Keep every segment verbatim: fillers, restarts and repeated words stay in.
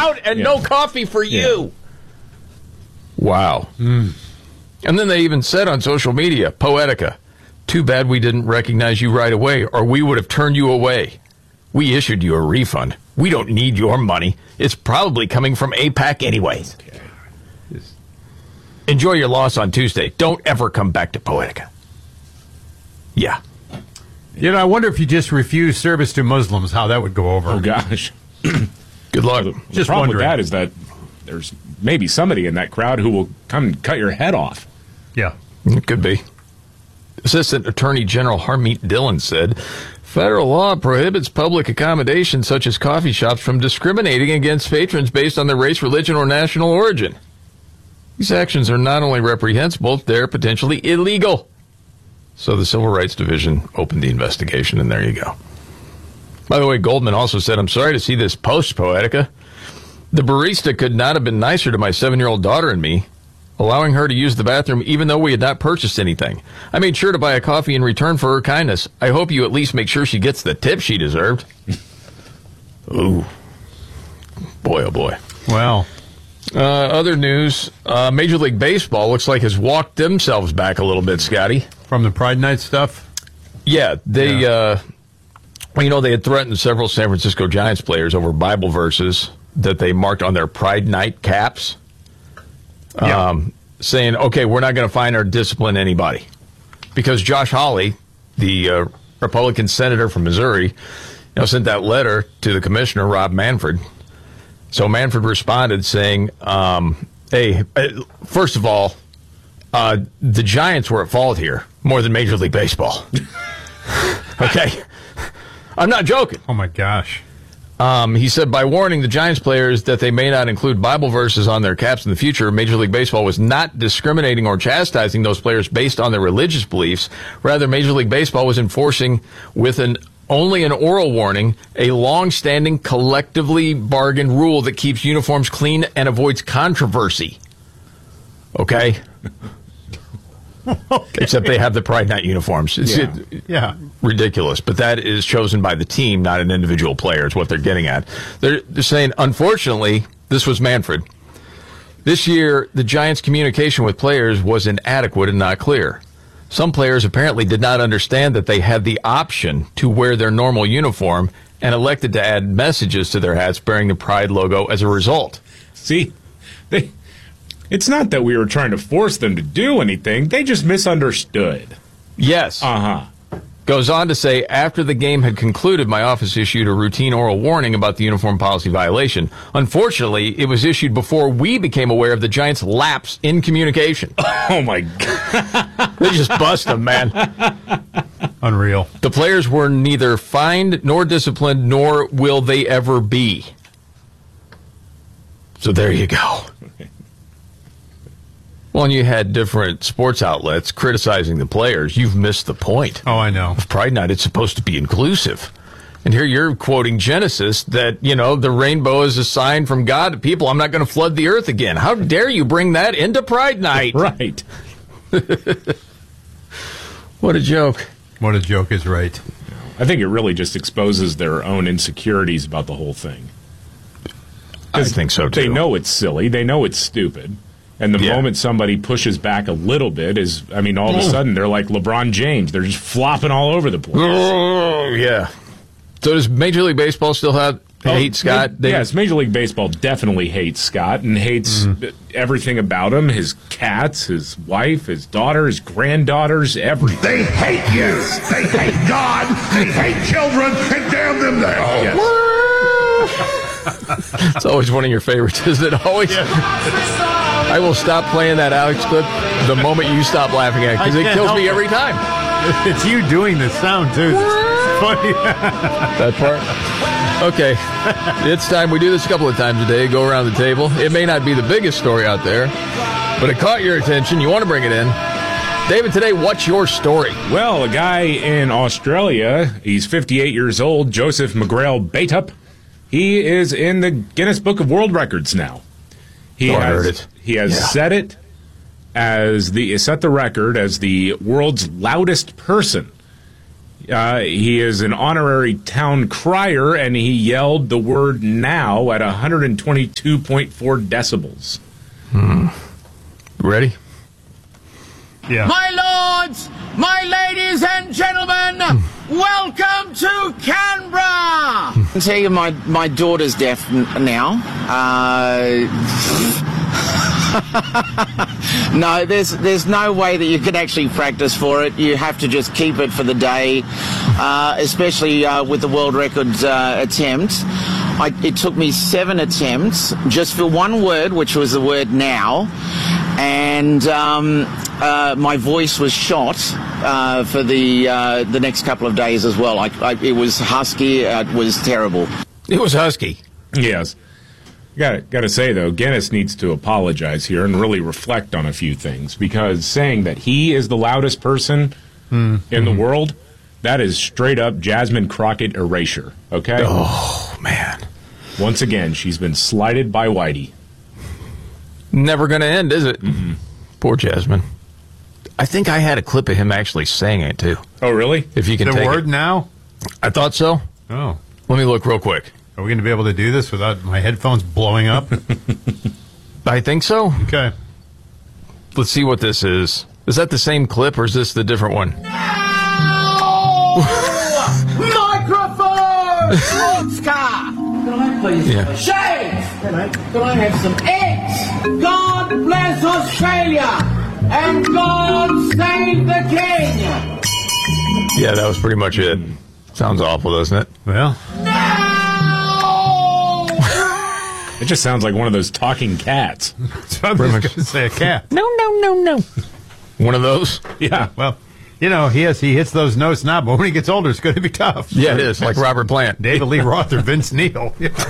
out and yeah. no coffee for yeah. you. Wow. Mm. And then they even said on social media, Poetica, too bad we didn't recognize you right away, or we would have turned you away. We issued you a refund. We don't need your money. It's probably coming from AIPAC anyways. Okay. Enjoy your loss on Tuesday. Don't ever come back to Poetica. Yeah. You know, I wonder if you just refuse service to Muslims, how that would go over. Oh, gosh. Good luck. The, the just problem wondering. with that is that there's maybe somebody in that crowd who will come and cut your head off. Yeah. It could be. Assistant Attorney General Harmeet Dillon said, federal law prohibits public accommodations such as coffee shops from discriminating against patrons based on their race, religion, or national origin. These actions are not only reprehensible, they're potentially illegal. So the Civil Rights Division opened the investigation, and there you go. By the way, Goldman also said, I'm sorry to see this post, Poetica. The barista could not have been nicer to my seven-year-old daughter and me, allowing her to use the bathroom even though we had not purchased anything. I made sure to buy a coffee in return for her kindness. I hope you at least make sure she gets the tip she deserved. Ooh. Boy, oh boy. Wow. Uh, other news, uh, Major League Baseball looks like has walked themselves back a little bit, Scotty. From the Pride Night stuff? Yeah, they, yeah. Uh, well, you know, they had threatened several San Francisco Giants players over Bible verses that they marked on their Pride Night caps, yeah. um, saying, okay, we're not going to fine or discipline anybody. Because Josh Hawley, the uh, Republican senator from Missouri, you know, sent that letter to the commissioner, Rob Manfred. So Manfred responded saying, um, hey, first of all, uh, the Giants were at fault here more than Major League Baseball. Okay? I'm not joking. Oh, my gosh. Um, he said, by warning the Giants players that they may not include Bible verses on their caps in the future, Major League Baseball was not discriminating or chastising those players based on their religious beliefs. Rather, Major League Baseball was enforcing with an only an oral warning, a long-standing, collectively bargained rule that keeps uniforms clean and avoids controversy. Okay? Okay. Except they have the Pride Night uniforms. It's yeah. It, yeah. ridiculous. But that is chosen by the team, not an individual player, is what they're getting at. They're, they're saying, unfortunately, this was Manfred. This year, the Giants' communication with players was inadequate and not clear. Some players apparently did not understand that they had the option to wear their normal uniform and elected to add messages to their hats bearing the Pride logo as a result. See, they, it's not that we were trying to force them to do anything. They just misunderstood. Yes. Uh-huh. Goes on to say, after the game had concluded, my office issued a routine oral warning about the uniform policy violation. Unfortunately, it was issued before we became aware of the Giants' lapse in communication. Oh, my God. They just bust them, man. Unreal. The players were neither fined nor disciplined, nor will they ever be. So there you go. Well, and you had different sports outlets criticizing the players. You've missed the point. Oh, I know. Of Pride Night, it's supposed to be inclusive. And here you're quoting Genesis that, you know, the rainbow is a sign from God to people. I'm not going to flood the earth again. How dare you bring that into Pride Night? Right. What a joke. What a joke is right. I think it really just exposes their own insecurities about the whole thing. I think so, too. They know it's silly. They know it's stupid. And the yeah. moment somebody pushes back a little bit is, I mean, all of a sudden they're like LeBron James. They're just flopping all over the place. Oh, yeah. So does Major League Baseball still have oh, hate Scott? They, yes, Major League Baseball definitely hates Scott and hates mm-hmm. everything about him, his cats, his wife, his daughter, his granddaughters, everything. They hate you. They hate God. They hate children. And damn them they all. Yes. It's always one of your favorites, isn't it? Always. Yeah. I will stop playing that Alex clip the moment you stop laughing at it, because it kills me every time. It's you doing the sound, too. It's funny. That part? Okay. It's time. We do this a couple of times a day. Go around the table. It may not be the biggest story out there, but it caught your attention. You want to bring it in. David, today, what's your story? Well, a guy in Australia, he's fifty-eight years old, Joseph McGrail Batup. He is in the Guinness Book of World Records now. He oh, has, I heard it. He has yeah. set it as the set the record as the world's loudest person. Uh, he is an honorary town crier, and he yelled the word now at one hundred twenty-two point four decibels. Hmm. Ready? Yeah. My lords, my ladies and gentlemen, welcome to Canberra. I tell you, my, my daughter's deaf n- now. Uh, no, there's there's no way that you can actually practice for it. You have to just keep it for the day, uh, especially uh, with the world records uh, attempt. I, it took me seven attempts just for one word, which was the word now. And um, uh, my voice was shot uh, for the uh, the next couple of days as well. I, I, it was husky. Uh, it was terrible. It was husky. Yes. Got got to say, though, Guinness needs to apologize here and really reflect on a few things, because saying that he is the loudest person mm. in the world, that is straight up Jasmine Crockett erasure, okay? Oh, man. Once again, she's been slighted by Whitey. Never going to end, is it? Mm-hmm. Poor Jasmine. I think I had a clip of him actually saying it, too. Oh, really? If you can the take word it. now? I thought so. Oh. Let me look real quick. Are we going to be able to do this without my headphones blowing up? I think so. Okay. Let's see what this is. Is that the same clip, or is this the different one? Now! Microphone! Oscar! Can I please Yeah. have a shave? Can I, can I have some eggs? God bless Australia! And God save the King! Yeah, that was pretty much it. Sounds awful, doesn't it? Well. Now! It just sounds like one of those talking cats. So I'm Pretty just much. going to say a cat. No, no, no, no. One of those? Yeah, well, you know, he has, he hits those notes now, but when he gets older, it's going to be tough. Yeah, it is, like Robert Plant. David Lee Roth or Vince Neil.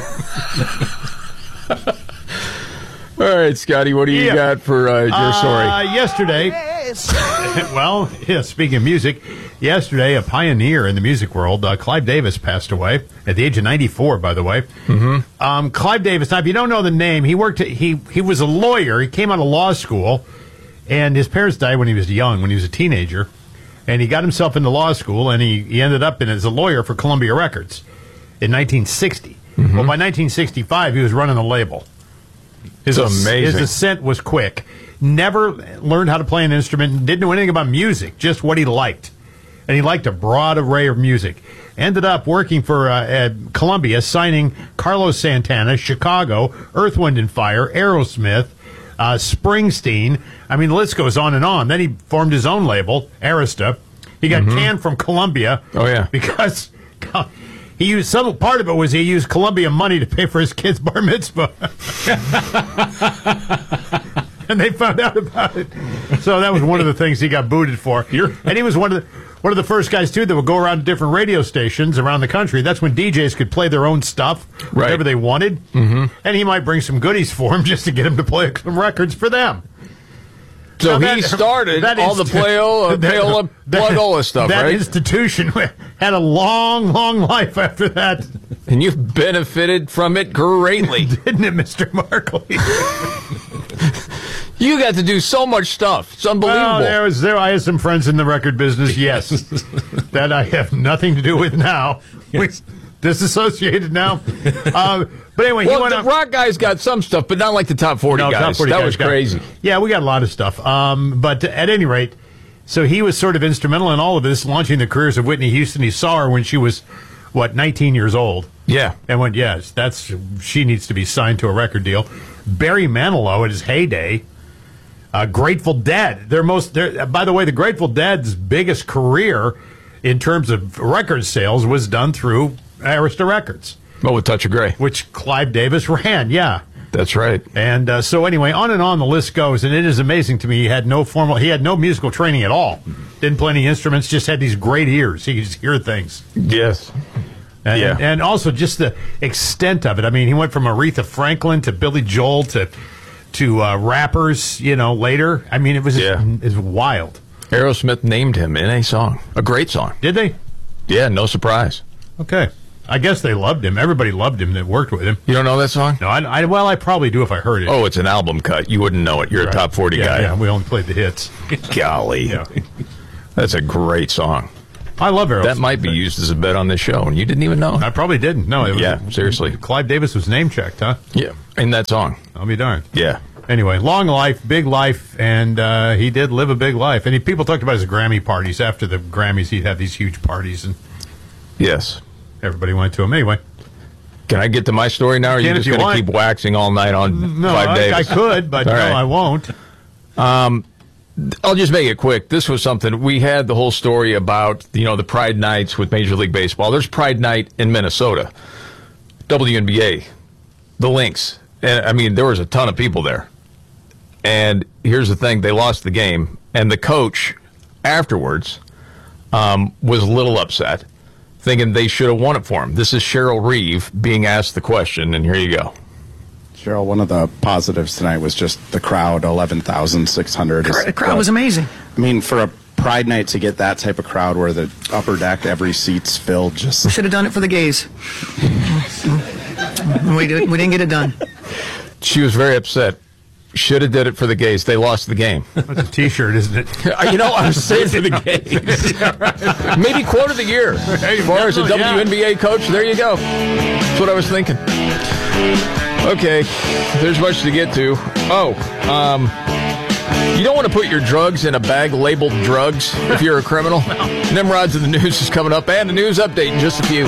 All right, Scotty, what do you Yeah. got for uh, your Uh, story? yesterday, well, yeah, speaking of music, yesterday, a pioneer in the music world, uh, Clive Davis, passed away at the age of ninety-four, by the way. Mm-hmm. Um, Clive Davis, now, if you don't know the name, he worked, at, he, he was a lawyer. He came out of law school, and his parents died when he was young, when he was a teenager. And he got himself into law school, and he, he ended up in as a lawyer for Columbia Records in nineteen sixty. Mm-hmm. Well, by nineteen sixty-five, he was running a label. His, It's amazing. His ascent was quick. Never learned how to play an instrument. Didn't know anything about music, just what he liked. And he liked a broad array of music. Ended up working for uh, at Columbia, signing Carlos Santana, Chicago, Earth, Wind and Fire, Aerosmith, uh, Springsteen. I mean, the list goes on and on. Then he formed his own label, Arista. He got mm-hmm. canned from Columbia. Oh, yeah. Because he used some part of it was he used Columbia money to pay for his kid's bar mitzvah. And they found out about it. So that was one of the things he got booted for. And he was one of the one of the first guys, too, that would go around to different radio stations around the country. That's when D Js could play their own stuff, right. whatever they wanted. Mm-hmm. And he might bring some goodies for them just to get them to play some records for them. So now he that, started that all the Payola, Payola, Pluggola stuff, that right? That institution had a long, long life after that. And you've benefited from it greatly. Didn't it, Mister Markley? You got to do so much stuff. It's unbelievable. Well, there was there. I had some friends in the record business, yes. That I have nothing to do with now. Yes. We disassociated now. Uh, but anyway, well, he went the up. rock guys got some stuff, but not like the top forty No, guys. top forty that guys was got- crazy. Yeah, we got a lot of stuff. Um, but at any rate, so he was sort of instrumental in all of this, launching the careers of Whitney Houston. He saw her when she was, what, nineteen years old. Yeah. And went, yes, that's she needs to be signed to a record deal. Barry Manilow at his heyday. Uh, Grateful Dead. Their most, their, by the way, the Grateful Dead's biggest career in terms of record sales was done through Arista Records, Oh, with Touch of Grey. which Clive Davis ran. Yeah. That's right. And uh, so anyway, on and on the list goes, and it is amazing to me. He had no formal, he had no musical training at all. Didn't play any instruments, just had these great ears. He could just hear things. Yes. And, Yeah. and also just the extent of it. I mean, he went from Aretha Franklin to Billy Joel to to uh, rappers, you know, later. I mean, it was Yeah. it was wild. Aerosmith named him in a song. A great song. Did they? Yeah, no surprise. Okay. I guess they loved him. Everybody loved him that worked with him. You don't know that song? No, I, I well, I probably do if I heard it. Oh, it's an album cut. You wouldn't know it. You're Right. a top forty yeah, guy. Yeah, we only played the hits. Golly. Yeah. That's a great song. I love Aerosmith. That might be used as a bet on this show, and you didn't even know. I probably didn't. No, it was, Yeah, seriously. Clive Davis was name checked, huh? Yeah, in that song. I'll be darned. Yeah. Anyway, long life, big life, and uh, he did live a big life. And he, people talked about his Grammy parties. After the Grammys, he'd have these huge parties, and Yes. everybody went to them. Anyway, Can I get to my story now, or are you Can if just you going to want. keep waxing all night on no, Clive I, Davis? I could, but All no, right. I won't. I'll just make it quick. This was something we had the whole story about, you know, the Pride Nights with Major League Baseball. There's Pride Night in Minnesota, W N B A, the Lynx. And I mean, there was a ton of people there. And here's the thing, they lost the game, and the coach afterwards um, was a little upset, thinking they should have won it for him. This is Cheryl Reeve being asked the question, and here you go. Cheryl, one of the positives tonight was just the crowd, eleven thousand six hundred. The crowd was amazing. I mean, for a Pride night to get that type of crowd where the upper deck, every seat's filled, We just... should have done it for the gays. we, did, we didn't get it done. She was very upset. Should have did it for the gays. They lost the game. That's a T-shirt, isn't it? You know, I was saying for the gays. Maybe quote of the year. Hey, As far as a definitely, yeah. W N B A coach, there you go. That's what I was thinking. Okay, there's much to get to. Oh, um, you don't want to put your drugs in a bag labeled drugs if you're a criminal. Nimrod's in the news is coming up, and a news update in just a few.